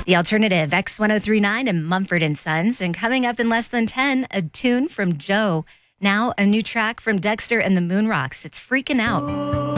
The alternative X1039 and Mumford and Sons. And coming up in less than 10, a tune from Joe. Now a new track from Dexter and the Moonrocks. It's Freaking Out.